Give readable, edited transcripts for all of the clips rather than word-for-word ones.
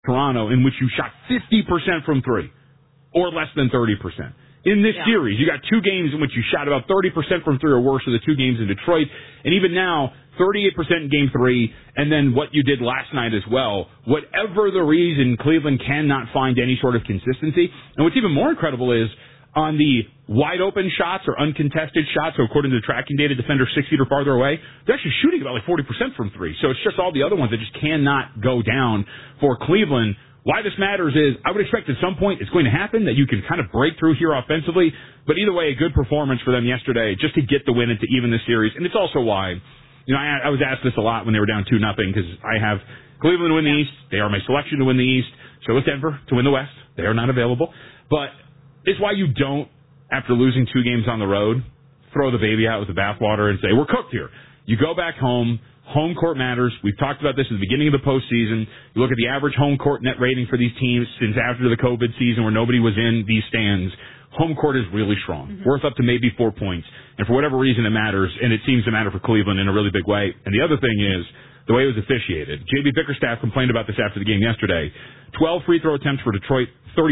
Toronto, in which you shot 50% from three, or less than 30%. In this series, you got two games in which you shot about 30% from three or worse, or the two games in Detroit. And even now, 38% in Game 3, and then what you did last night as well. Whatever the reason, Cleveland cannot find any sort of consistency. And what's even more incredible is, on the wide-open shots or uncontested shots, so according to the tracking data, defenders 6 feet or farther away, they're actually shooting about like 40% from three. So it's just all the other ones that just cannot go down for Cleveland. Why this matters is I would expect at some point it's going to happen, that you can kind of break through here offensively. But either way, a good performance for them yesterday just to get the win and to even this series. And it's also why, I was asked this a lot when they were down 2-0 because I have Cleveland to win the East. They are my selection to win the East. So is Denver to win the West. They are not available. But it's why you don't, after losing 2 games on the road, throw the baby out with the bathwater and say, we're cooked here. You go back home. Home court matters. We've talked about this at the beginning of the postseason. You look at the average home court net rating for these teams since after the COVID season where nobody was in these stands. Home court is really strong, worth up to maybe 4 points. And for whatever reason, it matters, and it seems to matter for Cleveland in a really big way. And the other thing is the way it was officiated. J.B. Bickerstaff complained about this after the game yesterday. 12 free throw attempts for Detroit,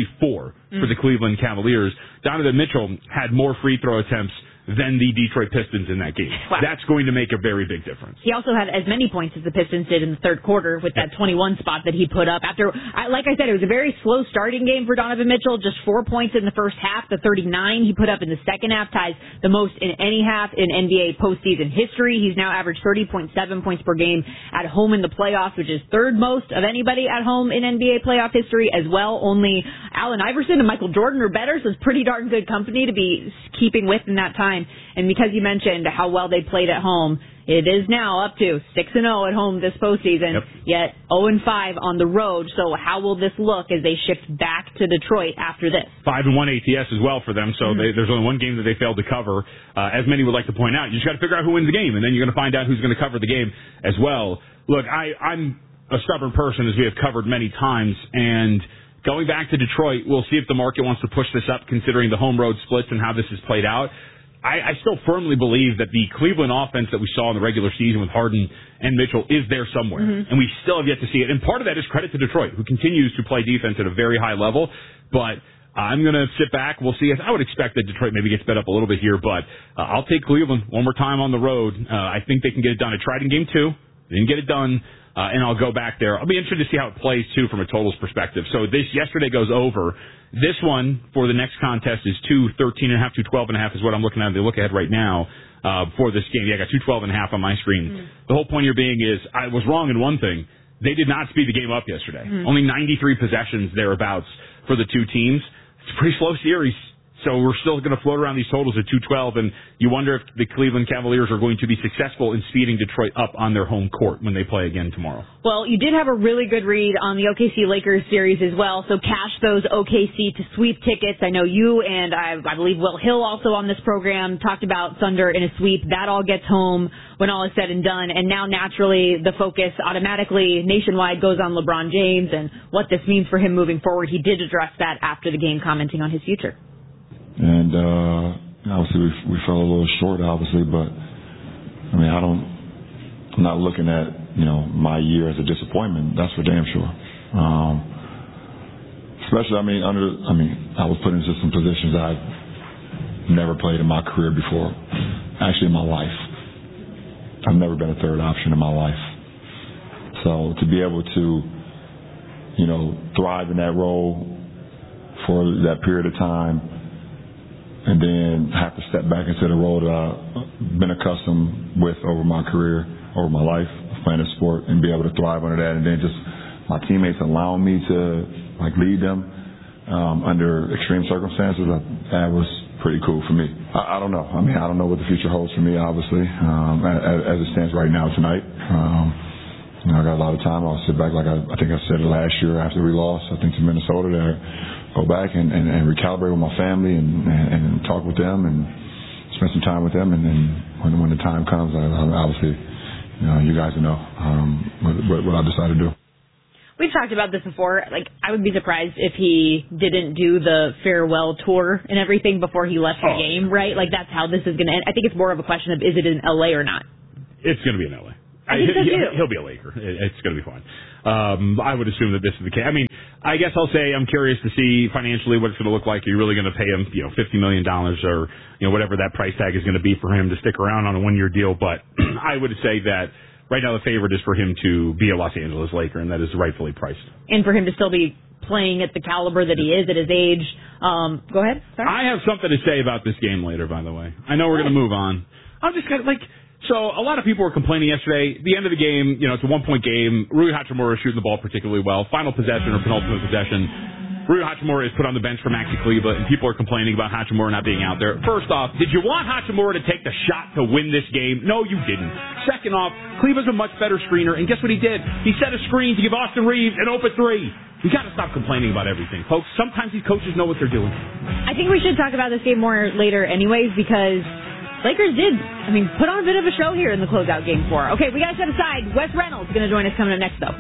34 for the Cleveland Cavaliers. Donovan Mitchell had more free throw attempts than the Detroit Pistons in that game. Wow. That's going to make a very big difference. He also had as many points as the Pistons did in the third quarter with that 21 spot that he put up. After, like I said, it was a very slow starting game for Donovan Mitchell, just 4 points in the first half. The 39 he put up in the second half ties the most in any half in NBA postseason history. He's now averaged 30.7 points per game at home in the playoffs, which is third most of anybody at home in NBA playoff history as well. Only Allen Iverson and Michael Jordan are better, so it's pretty darn good company to be keeping with in that time. And because you mentioned how well they played at home, it is now up to 6-0 at home this postseason, yet 0-5 on the road. So how will this look as they shift back to Detroit after this? 5-1 ATS as well for them, so there's only one game that they failed to cover. As many would like to point out, you just got to figure out who wins the game, and then you're going to find out who's going to cover the game as well. Look, I'm a stubborn person, as we have covered many times, and going back to Detroit, we'll see if the market wants to push this up, considering the home-road splits and how this has played out. I still firmly believe that the Cleveland offense that we saw in the regular season with Harden and Mitchell is there somewhere, and we still have yet to see it. And part of that is credit to Detroit, who continues to play defense at a very high level. But I'm going to sit back. We'll see. I would expect that Detroit maybe gets sped up a little bit here, but I'll take Cleveland one more time on the road. I think they can get it done. I tried in Game 2. They didn't get it done. And I'll go back there. I'll be interested to see how it plays, too, from a totals perspective. So this yesterday goes over. This one for the next contest is 213.5, 212.5 is what I'm looking at. The look ahead right now for this game. Yeah, I got 212.5 on my screen. The whole point here being is I was wrong in one thing. They did not speed the game up yesterday. Only 93 possessions thereabouts for the two teams. It's a pretty slow series. So we're still going to float around these totals at 212, and you wonder if the Cleveland Cavaliers are going to be successful in speeding Detroit up on their home court when they play again tomorrow. Well, you did have a really good read on the OKC-Lakers series as well, so cash those OKC to sweep tickets. I know you and I believe Will Hill also on this program talked about Thunder in a sweep. That all gets home when all is said and done, and now naturally the focus automatically nationwide goes on LeBron James and what this means for him moving forward. He did address that after the game, commenting on his future. And obviously we fell a little short, obviously, but I mean I'm not looking at my year as a disappointment. That's for damn sure. Especially I was put into some positions that I've never played in my career before. Actually, in my life, I've never been a third option in my life. So to be able to thrive in that role for that period of time, and then have to step back into the role that I've been accustomed with over my career, over my life, playing a sport, and be able to thrive under that. And then just my teammates allowing me to lead them under extreme circumstances, that was pretty cool for me. I don't know. I mean, I don't know what the future holds for me, obviously, as it stands right now tonight. I got a lot of time. I'll sit back, like I think I said it last year after we lost, I think, to Minnesota, to go back and recalibrate with my family and talk with them and spend some time with them. And then when the time comes, obviously, you guys know what I decide to do. We've talked about this before. I would be surprised if he didn't do the farewell tour and everything before he left the game, right? That's how this is going to end. I think it's more of a question of, is it in L.A. or not? It's going to be in L.A. I think so too. He'll be a Laker. It's going to be fun. I would assume that this is the case. I mean, I guess I'll say I'm curious to see financially what it's going to look like. Are you really going to pay him, $50 million or, whatever that price tag is going to be for him to stick around on a one-year deal? But I would say that right now the favorite is for him to be a Los Angeles Laker, and that is rightfully priced. And for him to still be playing at the caliber that he is at his age. Go ahead. Sorry. I have something to say about this game later, by the way. I know we're going to move on. I'm just kind of so a lot of people were complaining yesterday. At the end of the game, it's a 1-point game. Rui Hachimura is shooting the ball particularly well. Final possession or penultimate possession. Rui Hachimura is put on the bench for Maxi Kleber, and people are complaining about Hachimura not being out there. First off, did you want Hachimura to take the shot to win this game? No, you didn't. Second off, Kleber's a much better screener, and guess what he did? He set a screen to give Austin Reeves an open three. We got to stop complaining about everything, folks. Sometimes these coaches know what they're doing. I think we should talk about this game more later anyways, because Lakers did, put on a bit of a show here in the closeout game 4. Okay, we got to step aside. Wes Reynolds is going to join us coming up next, though.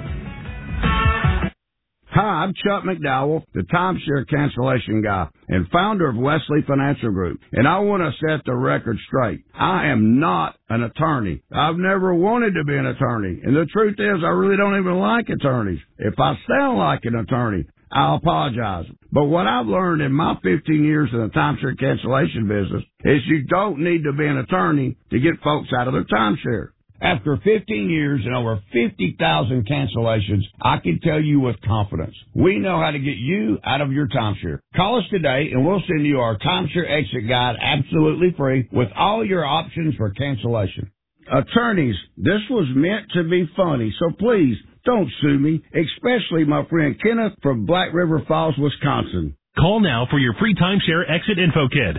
Hi, I'm Chuck McDowell, the timeshare cancellation guy and founder of Wesley Financial Group. And I want to set the record straight. I am not an attorney. I've never wanted to be an attorney. And the truth is, I really don't even like attorneys. If I sound like an attorney, I'll apologize. But what I've learned in my 15 years in the timeshare cancellation business is you don't need to be an attorney to get folks out of their timeshare. After 15 years and over 50,000 cancellations, I can tell you with confidence, we know how to get you out of your timeshare. Call us today and we'll send you our timeshare exit guide absolutely free with all your options for cancellation. Attorneys, this was meant to be funny, so please don't sue me, especially my friend Kenneth from Black River Falls, Wisconsin. Call now for your free timeshare exit info kit.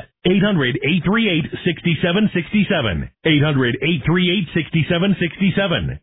800-838-6767. 800-838-6767.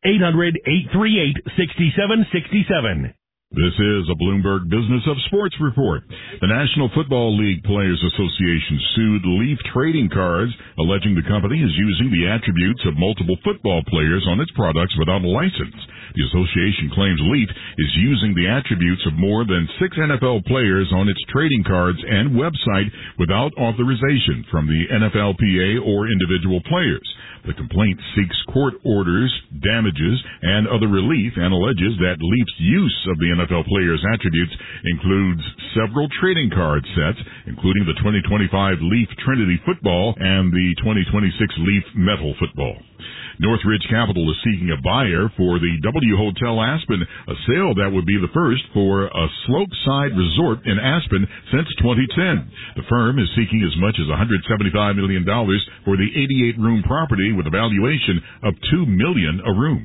800-838-6767. This is a Bloomberg Business of Sports report. The National Football League Players Association sued Leaf Trading Cards, alleging the company is using the attributes of multiple football players on its products without a license. The association claims Leaf is using the attributes of more than 6 NFL players on its trading cards and website without authorization from the NFLPA or individual players. The complaint seeks court orders, damages, and other relief, and alleges that Leaf's use of the NFL players' attributes includes several trading card sets, including the 2025 Leaf Trinity Football and the 2026 Leaf Metal Football. Northridge Capital is seeking a buyer for the W Hotel Aspen, a sale that would be the first for a slopeside resort in Aspen since 2010. The firm is seeking as much as $175 million for the 88-room property with a valuation of $2 million a room.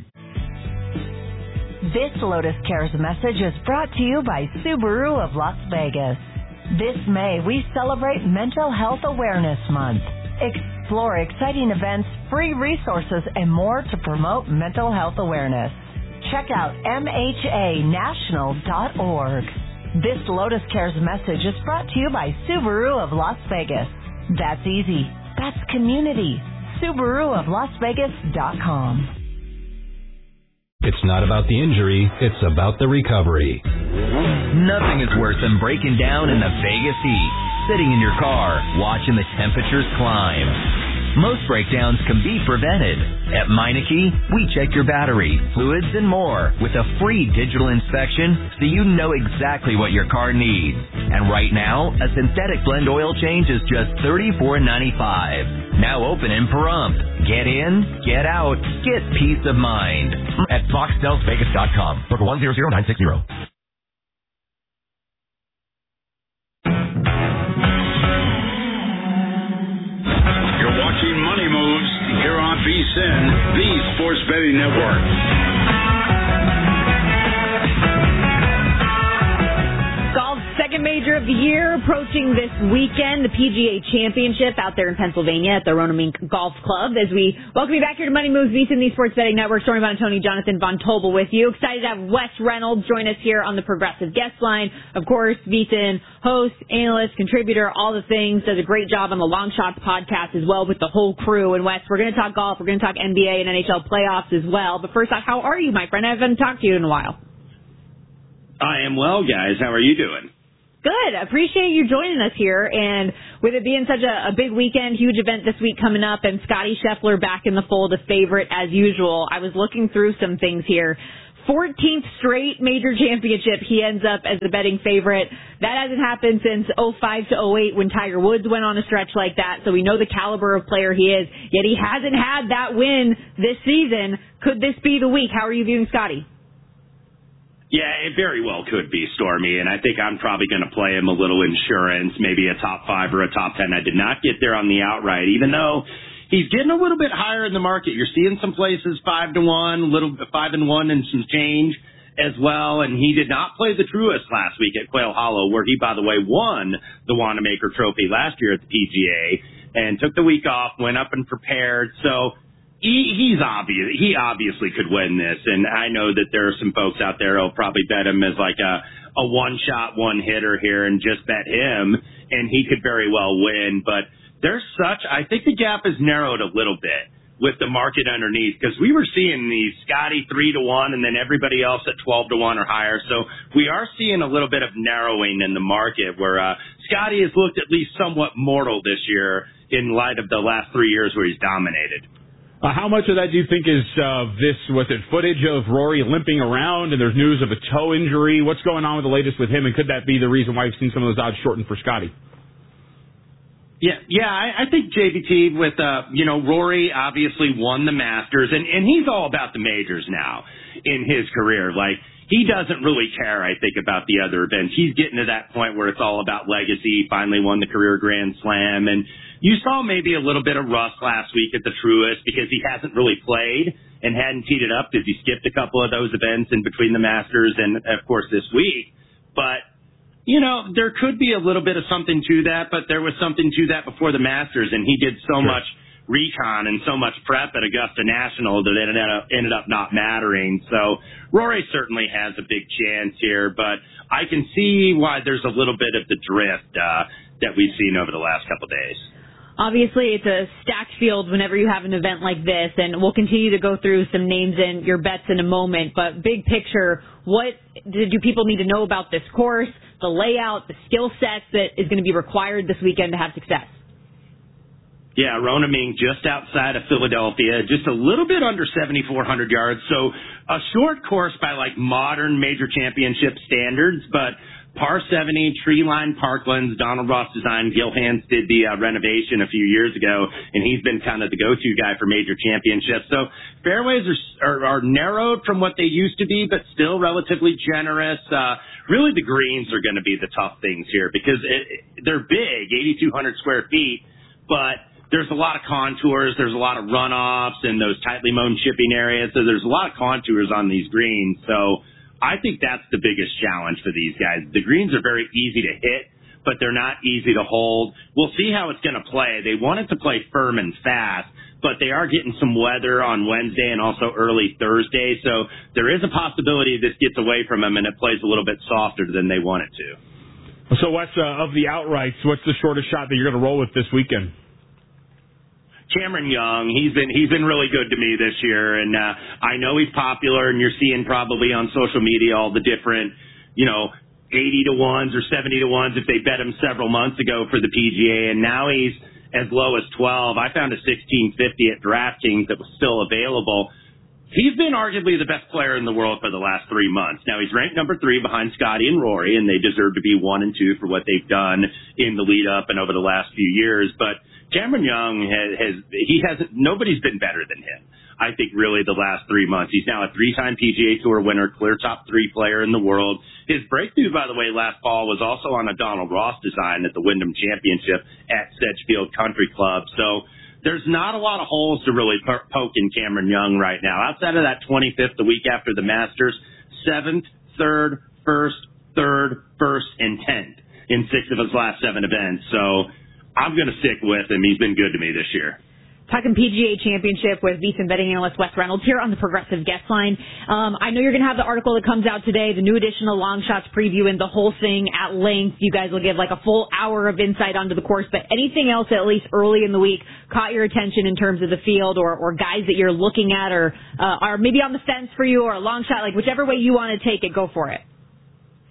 This Lotus Cares message is brought to you by Subaru of Las Vegas. This May, we celebrate Mental Health Awareness Month. Explore exciting events, free resources, and more to promote mental health awareness. Check out MHAnational.org. This Lotus Cares message is brought to you by Subaru of Las Vegas. That's easy. That's community. SubaruofLasVegas.com. It's not about the injury, it's about the recovery. Nothing is worse than breaking down in the Vegas heat, sitting in your car, watching the temperatures climb. Most breakdowns can be prevented. At Meineke, we check your battery, fluids, and more with a free digital inspection so you know exactly what your car needs. And right now, a synthetic blend oil change is just $34.95. Now open in Pahrump. Get in, get out, get peace of mind. At FoxTelsVegas.com. Book 100960. Money Moves here on VSiN, the Sports Betting Network. Golf's second major of the year approaching this weekend, the PGA Championship out there in Pennsylvania at the Rona Mink Golf Club. As we welcome you back here to Money Moves, VSiN, the Sports Betting Network. Stormy Buonantony, Jonathan Von Tobel with you. Excited to have Wes Reynolds join us here on the Progressive Guest Line. Of course, VSiN host, analyst, contributor, all the things. Does a great job on the Long Shots podcast as well with the whole crew. And Wes, we're going to talk golf. We're going to talk NBA and NHL playoffs as well. But first off, how are you, my friend? I haven't talked to you in a while. I am well, guys. How are you doing? Good. Appreciate you joining us here. And with it being such a big weekend, huge event this week coming up, and Scotty Scheffler back in the fold, a favorite as usual, I was looking through some things here. 14th straight major championship, he ends up as the betting favorite. That hasn't happened since 05 to 08 when Tiger Woods went on a stretch like that, so we know the caliber of player he is, yet he hasn't had that win this season. Could this be the week? How are you viewing Scotty? Yeah, it very well could be, Stormy, and I think I'm probably going to play him a little insurance, maybe a top 5 or a top 10. I did not get there on the outright, even though he's getting a little bit higher in the market. You're seeing some places 5-1, little 5-1 and some change as well, and he did not play the Truist last week at Quail Hollow, where he, by the way, won the Wanamaker Trophy last year at the PGA, and took the week off, went up and prepared, so he obviously could win this, and I know that there are some folks out there who'll probably bet him as like a one-shot, one-hitter here and just bet him, and he could very well win. But I think the gap has narrowed a little bit with the market underneath, because we were seeing these Scotty 3-1 and then everybody else at 12-1 or higher. So we are seeing a little bit of narrowing in the market where Scotty has looked at least somewhat mortal this year in light of the last 3 years where he's dominated. How much of that do you think is footage of Rory limping around and there's news of a toe injury? What's going on with the latest with him, and could that be the reason why we've seen some of those odds shortened for Scotty? Yeah, I think JVT with, Rory obviously won the Masters, and he's all about the majors now in his career. Like, he doesn't really care, I think, about the other events. He's getting to that point where it's all about legacy. He finally won the career Grand Slam, and you saw maybe a little bit of rust last week at the Truist because he hasn't really played and hadn't teed it up because he skipped a couple of those events in between the Masters and, of course, this week. But, there could be a little bit of something to that, but there was something to that before the Masters, and he did so much recon and so much prep at Augusta National that it ended up not mattering. So Rory certainly has a big chance here, but I can see why there's a little bit of the drift that we've seen over the last couple of days. Obviously, it's a stacked field whenever you have an event like this, and we'll continue to go through some names and your bets in a moment. But big picture, what do people need to know about this course, the layout, the skill sets that is going to be required this weekend to have success? Yeah, Ronaming just outside of Philadelphia, just a little bit under 7,400 yards. So a short course by like modern major championship standards, but par 70, tree-lined parklands, Donald Ross designed. Gil Hanse did the renovation a few years ago, and he's been kind of the go-to guy for major championships. So fairways are narrowed from what they used to be, but still relatively generous. Really, the greens are going to be the tough things here because they're big, 8,200 square feet, but there's a lot of contours. There's a lot of runoffs and those tightly mown chipping areas. So there's a lot of contours on these greens. So I think that's the biggest challenge for these guys. The greens are very easy to hit, but they're not easy to hold. We'll see how it's going to play. They want it to play firm and fast, but they are getting some weather on Wednesday and also early Thursday. So there is a possibility this gets away from them and it plays a little bit softer than they want it to. So Wes, of the outrights, what's the shortest shot that you're going to roll with this weekend? Cameron Young, he's been really good to me this year, and I know he's popular, and you're seeing probably on social media all the different, 80-1s or 70-1s if they bet him several months ago for the PGA, and now he's as low as 12. I found a 1650 at DraftKings that was still available. He's been arguably the best player in the world for the last 3 months. Now, he's ranked number 3 behind Scotty and Rory, and they deserve to be 1 and 2 for what they've done in the lead up and over the last few years. But Cameron Young nobody's been better than him. I think really the last 3 months. He's now a 3-time PGA Tour winner, clear top 3 player in the world. His breakthrough, by the way, last fall was also on a Donald Ross design at the Wyndham Championship at Sedgefield Country Club. So there's not a lot of holes to really poke in Cameron Young right now. Outside of that 25th, the week after the Masters, 7th, 3rd, 1st, 3rd, 1st, and 10th in 6 of his last 7 events. So I'm going to stick with him. He's been good to me this year. Talking PGA Championship with VSiN betting analyst Wes Reynolds here on the Progressive Guest Line. I know you're going to have the article that comes out today, the new edition of Long Shots previewing the whole thing at length. You guys will give like a full hour of insight onto the course, but anything else at least early in the week caught your attention in terms of the field or guys that you're looking at or are maybe on the fence for you or a long shot, like whichever way you want to take it, go for it.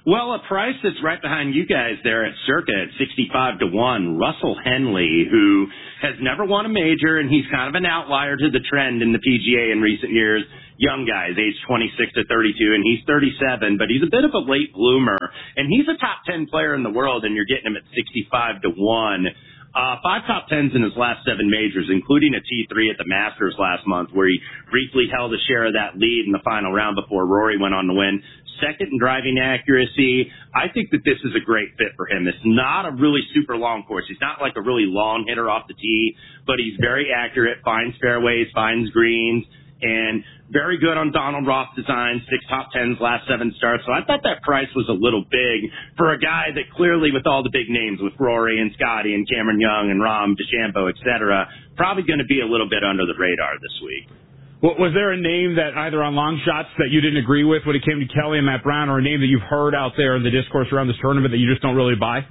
Well, a price that's right behind you guys there at Circa at 65-1, Russell Henley, who has never won a major, and he's kind of an outlier to the trend in the PGA in recent years. Young guys, age 26 to 32, and he's 37, but he's a bit of a late bloomer, and he's a top 10 player in the world, and you're getting him at 65-1. 5 top 10s in his last 7 majors, including a T3 at the Masters last month, where he briefly held a share of that lead in the final round before Rory went on to win. Second in driving accuracy. I think that this is a great fit for him. It's not a really super long course. He's not like a really long hitter off the tee, but he's very accurate, finds fairways, finds greens, and very good on Donald Roth design, 6 top 10s, last 7 starts. So I thought that price was a little big for a guy that clearly, with all the big names, with Rory and Scotty and Cameron Young and Rahm, DeChambeau, et cetera, probably going to be a little bit under the radar this week. Well, was there a name that either on long shots that you didn't agree with when it came to Kelly and Matt Brown, or a name that you've heard out there in the discourse around this tournament that you just don't really buy?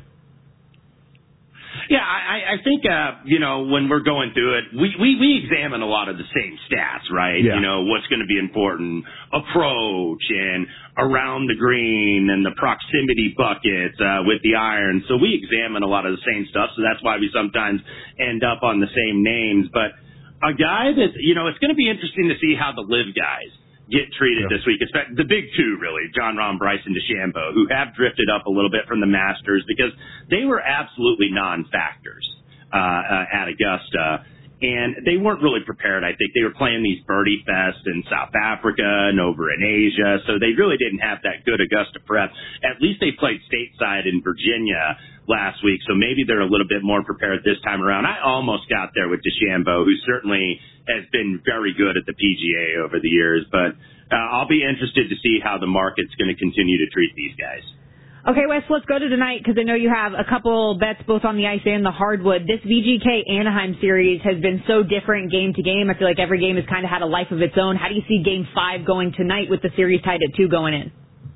Yeah, I think, when we're going through it, we examine a lot of the same stats, right? Yeah. You know, what's going to be important, approach and around the green and the proximity buckets with the iron. So we examine a lot of the same stuff. So that's why we sometimes end up on the same names. But a guy that, it's going to be interesting to see how the live guys get treated this week. The big two, really, Jon Rahm, Bryson DeChambeau, who have drifted up a little bit from the Masters because they were absolutely non-factors at Augusta, and they weren't really prepared, I think. They were playing these birdie fests in South Africa and over in Asia, so they really didn't have that good Augusta prep. At least they played stateside in Virginia last week, so maybe they're a little bit more prepared this time around. I almost got there with DeChambeau, who certainly has been very good at the PGA over the years, but I'll be interested to see how the market's going to continue to treat these guys. Okay, Wes, let's go to tonight because I know you have a couple bets both on the ice and the hardwood. This VGK Anaheim series has been so different game to game. I feel like every game has kind of had a life of its own. How do you see Game 5 going tonight with the series tied at 2 going in?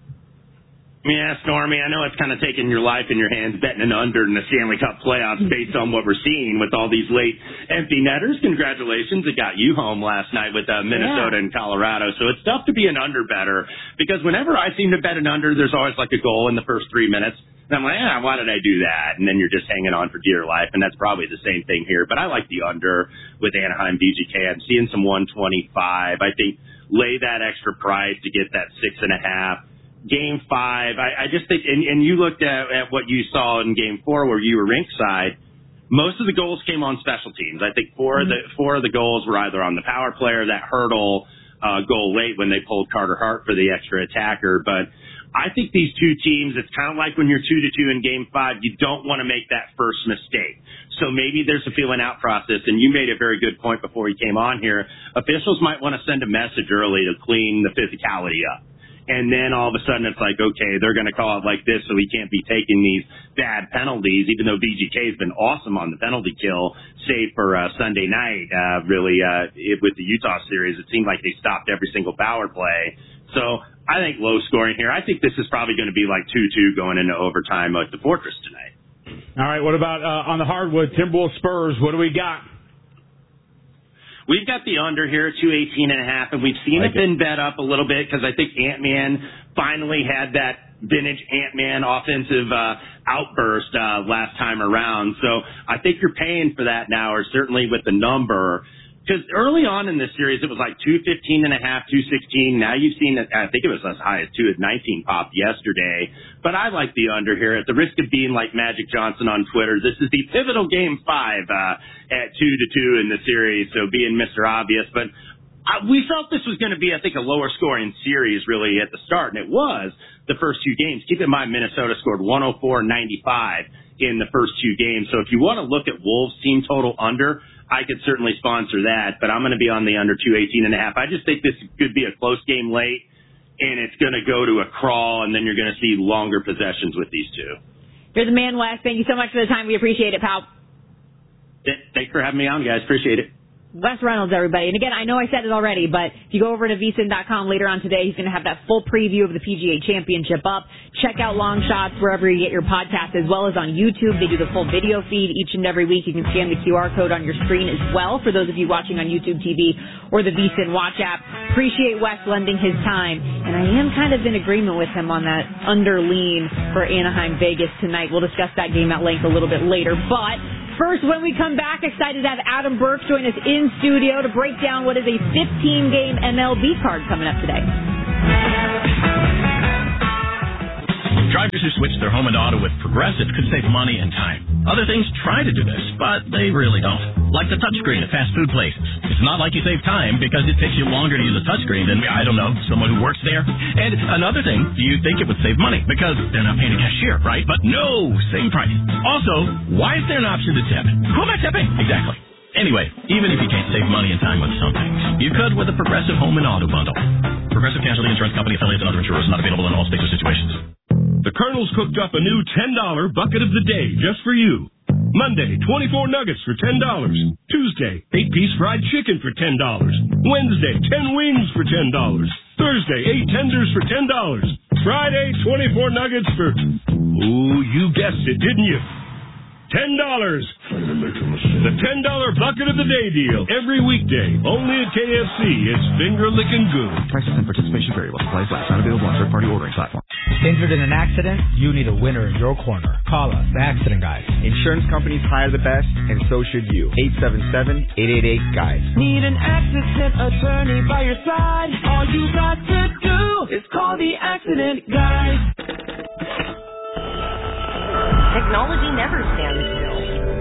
Yeah, Stormy, I know it's kind of taking your life in your hands betting an under in the Stanley Cup playoffs based on what we're seeing with all these late empty netters. Congratulations. It got you home last night with Minnesota and Colorado. So it's tough to be an under better because whenever I seem to bet an under, there's always like a goal in the first 3 minutes. And I'm like, why did I do that? And then you're just hanging on for dear life. And that's probably the same thing here. But I like the under with Anaheim VGK. I'm seeing some 125. I think lay that extra price to get that 6.5. Game 5, I just think, and you looked at what you saw in Game 4 where you were rinkside, most of the goals came on special teams. I think four of the goals were either on the power play or that hurdle goal late when they pulled Carter Hart for the extra attacker. But I think these two teams, it's kind of like when you're 2-2 in Game 5, you don't want to make that first mistake. So maybe there's a feeling out process, and you made a very good point before you came on here. Officials might want to send a message early to clean the physicality up. And then all of a sudden it's like, okay, they're going to call it like this, so we can't be taking these bad penalties, even though VGK has been awesome on the penalty kill, save for Sunday night, with the Utah series. It seemed like they stopped every single power play. So I think low scoring here. I think this is probably going to be like 2-2 going into overtime at the Fortress tonight. All right, what about on the hardwood, Timberwolves Spurs? What do we got? We've got the under here, 218.5, and we've seen it been bet up a little bit because I think Ant-Man finally had that vintage Ant-Man offensive outburst last time around. So I think you're paying for that now, or certainly with the number. Because early on in this series, it was like 215.5, 216. Now you've seen it, I think it was as high as 219 popped yesterday. But I like the under here. At the risk of being like Magic Johnson on Twitter, this is the pivotal Game 5 at 2-2 in the series, so being Mr. Obvious. But we felt this was going to be, I think, a lower scoring series really at the start, and it was the first 2 games. Keep in mind, Minnesota scored 104-95 in the first 2 games. So if you want to look at Wolves team total under, I could certainly sponsor that, but I'm going to be on the under 218.5. I just think this could be a close game late, and it's going to go to a crawl, and then you're going to see longer possessions with these two. You're the man, Wes. Thank you so much for the time. We appreciate it, pal. Thanks for having me on, guys. Appreciate it. Wes Reynolds, everybody. And again, I know I said it already, but if you go over to vsin.com later on today, he's going to have that full preview of the PGA Championship up. Check out Long Shots wherever you get your podcast, as well as on YouTube. They do the full video feed each and every week. You can scan the QR code on your screen as well for those of you watching on YouTube TV or the VSiN Watch app. appreciate Wes lending his time, and I am kind of in agreement with him on that under lean for Anaheim Vegas tonight. We'll discuss that game at length a little bit later, but first, when we come back, excited to have Adam Burke join us in studio to break down what is a 15-game MLB card coming up today. Drivers who switch their home and auto with Progressive could save money and time. Other things try to do this, but they really don't. Like the touchscreen at fast food places. It's not like you save time because it takes you longer to use a touchscreen than, I don't know, someone who works there. And another thing, you think it would save money because they're not paying a cashier, right? But no, same price. Also, why is there an option to tip? Who am I tipping? Exactly. Anyway, even if you can't save money and time with some things, you could with the Progressive Home and Auto Bundle. Progressive Casualty Insurance Company, affiliates, and other insurers, not available in all states or situations. The Colonel's cooked up a new $10 bucket of the day just for you. Monday, 24 nuggets for $10. Tuesday, 8-piece fried chicken for $10. Wednesday, 10 wings for $10. Thursday, 8 tenders for $10. Friday, 24 nuggets for... Ooh, you guessed it, didn't you? $10. The $10 bucket of the day deal. Every weekday. Only at KFC. It's finger licking good. Prices and participation vary. While supplies last. Not available on third-party ordering platform. Injured in an accident? You need a winner in your corner. Call us, the Accident Guys. Insurance companies hire the best, and so should you. 877-888-GUIDE. Need an accident attorney by your side? All you got to do is call the Accident Guys. Technology never stands still.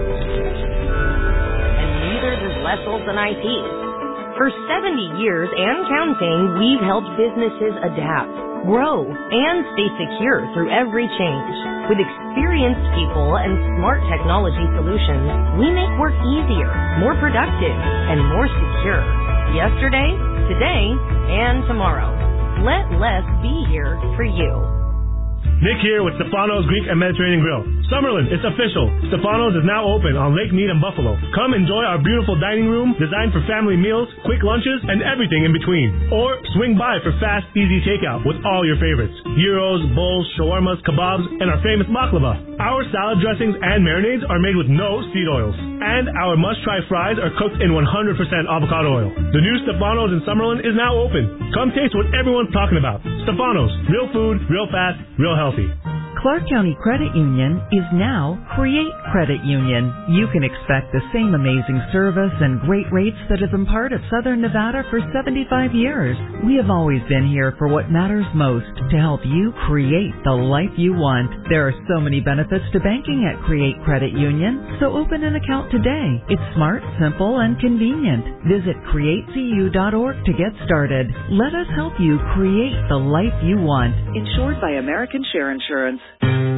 And neither does less than IT. For 70 years and counting, we've helped businesses adapt, grow, and stay secure through every change. With experienced people and smart technology solutions, we make work easier, more productive, and more secure. Yesterday, today, and tomorrow. Let less be here for you. Nick here with Stefano's Greek and Mediterranean Grill. Summerlin, it's official. Stefano's is now open on Lake Mead and Buffalo. Come enjoy our beautiful dining room designed for family meals, quick lunches, and everything in between. Or swing by for fast, easy takeout with all your favorites. Gyros, bowls, shawarmas, kebabs, and our famous baklava. Our salad dressings and marinades are made with no seed oils. And our must-try fries are cooked in 100% avocado oil. The new Stefano's in Summerlin is now open. Come taste what everyone's talking about. Stefano's. Real food, real fast, real healthy. Clark County Credit Union is now Create Credit Union. You can expect the same amazing service and great rates that have been part of Southern Nevada for 75 years. We have always been here for what matters most, to help you create the life you want. There are so many benefits to banking at Create Credit Union, so open an account today. It's smart, simple, and convenient. Visit createcu.org to get started. Let us help you create the life you want. Insured by American Share Insurance.